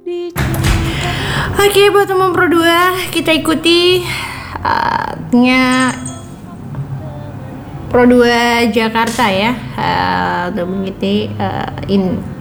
Oke, buat teman Pro 2, kita ikuti Pro 2 Jakarta ya, untuk mengikuti